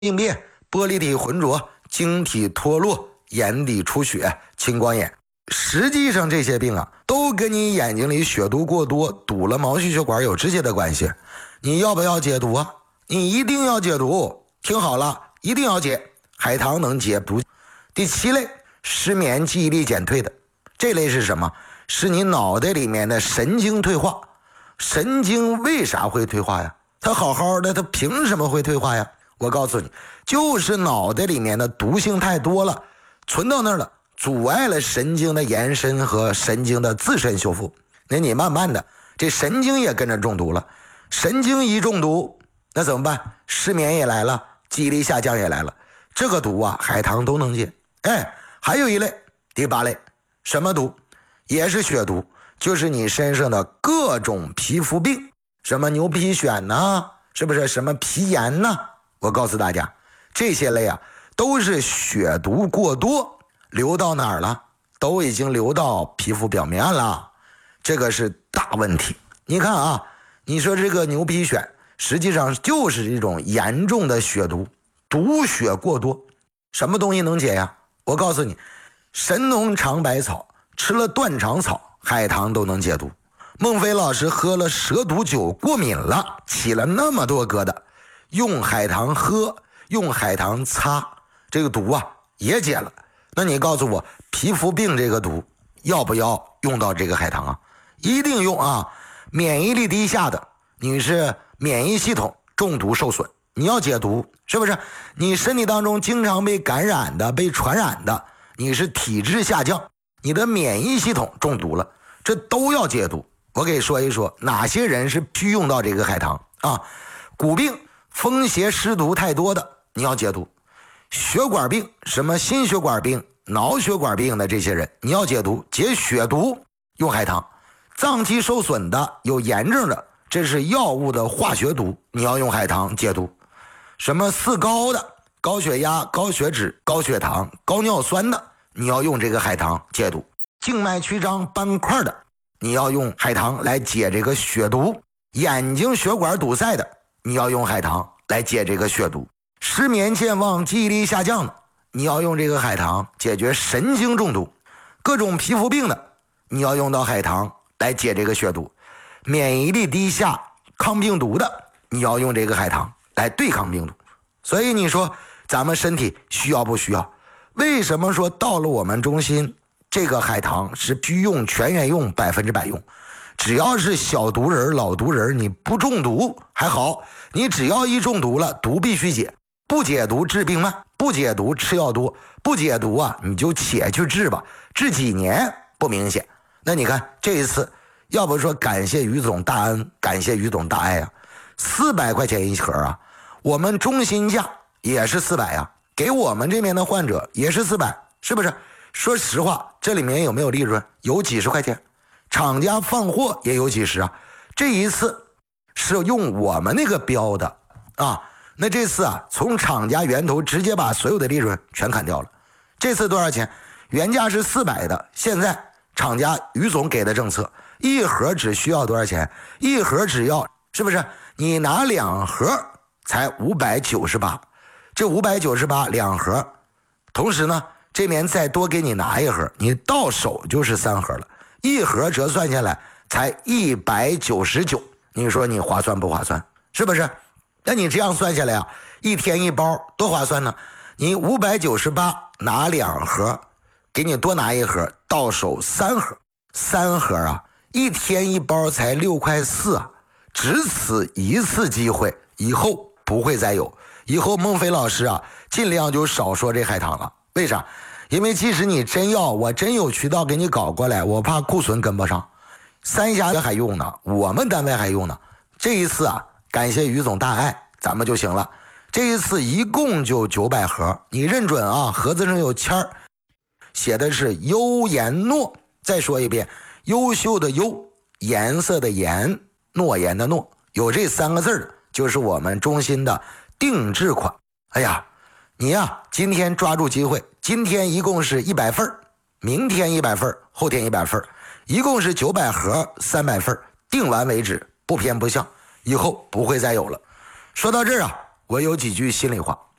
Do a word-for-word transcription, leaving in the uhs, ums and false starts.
病变、玻璃体浑浊、晶体脱落、眼底出血、青光眼。实际上这些病啊，都跟你眼睛里血毒过多、堵了毛细血管有直接的关系。你要不要解毒啊？你一定要解毒，听好了，一定要解。海棠能解毒。第七类，失眠、记忆力减退的，这类是什么？是你脑袋里面的神经退化。神经为啥会退化呀？它好好的，它凭什么会退化呀？我告诉你，就是脑袋里面的毒性太多了，存到那儿了，阻碍了神经的延伸和神经的自身修复。那你慢慢的，这神经也跟着中毒了。神经一中毒，那怎么办？失眠也来了，记忆力下降也来了。这个毒啊，海棠都能解。哎，还有一类，第八类，什么毒？也是血毒，就是你身上的各种皮肤病，什么牛皮癣呐，是不是？什么皮炎呐？我告诉大家，这些类啊，都是血毒过多，流到哪儿了？都已经流到皮肤表面了，这个是大问题。你看啊，你说这个牛皮癣，实际上就是一种严重的血毒，毒血过多。什么东西能解呀？我告诉你，神农尝百草，吃了断肠草，海棠都能解毒。孟非老师喝了蛇毒酒过敏了，起了那么多疙瘩，用海棠喝，用海棠擦，这个毒啊也解了。那你告诉我，皮肤病这个毒要不要用到这个海棠啊？一定用啊！免疫力低下的，你是免疫系统中毒受损，你要解毒，是不是？你身体当中经常被感染的、被传染的，你是体质下降，你的免疫系统中毒了，这都要解毒。我给说一说哪些人是必须用到这个海棠啊？骨病、风邪湿毒太多的，你要解毒；血管病，什么心血管病、脑血管病的这些人，你要解毒，解血毒用海棠；脏器受损的、有炎症的，这是药物的化学毒，你要用海棠解毒；什么四高的，高血压、高血脂、高血糖、高尿酸的，你要用这个海棠解毒；静脉曲张斑块的，你要用海棠来解这个血毒；眼睛血管堵塞的，你要用海棠来解这个血毒；失眠健忘、记忆力下降的，你要用这个海棠解决神经中毒；各种皮肤病的，你要用到海棠来解这个血毒；免疫力低下、抗病毒的，你要用这个海棠来对抗病毒。所以你说咱们身体需要不需要？为什么说到了我们中心，这个海棠是必用、全员用、百分之百用？只要是小毒人、老毒人，你不中毒还好，你只要一中毒了，毒必须解，不解毒治病慢，不解毒吃药多，不解毒啊，你就且去治吧，治几年不明显。那你看这一次，要不说感谢于总大恩，感谢于总大爱啊，四百块钱一盒啊，我们中心价也是四百啊，给我们这边的患者也是四百，是不是？说实话，这里面有没有利润？有几十块钱，厂家放货也有几十啊。这一次是用我们那个标的啊，那这次啊，从厂家源头直接把所有的利润全砍掉了。这次多少钱？原价是四百的，现在厂家于总给的政策，一盒只需要多少钱？一盒只要，是不是？你拿两盒才五百九十八，这五百九十八两盒，同时呢，这边再多给你拿一盒，你到手就是三盒了，一盒折算下来才一百九十九，你说你划算不划算？是不是？那你这样算下来啊，一天一包多划算呢？你五百九十八拿两盒，给你多拿一盒，到手三盒，三盒啊，一天一包才六块四啊，只此一次机会，以后不会再有。以后孟非老师啊，尽量就少说这海棠了。为啥？因为即使你真要，我真有渠道给你搞过来，我怕库存跟不上。三峡还用呢，我们单位还用呢。这一次啊，感谢于总大爱，咱们就行了。这一次一共就九百盒，你认准啊，盒子上有签儿，写的是优颜诺。再说一遍，优秀的优，颜色的颜，诺言的诺，有这三个字的，就是我们中心的定制款。哎呀，你呀、啊，今天抓住机会，今天一共是一百份，明天一百份，后天一百份，一共是九百盒，三百份，订完为止，不偏不向，以后不会再有了。说到这儿啊，我有几句心里话。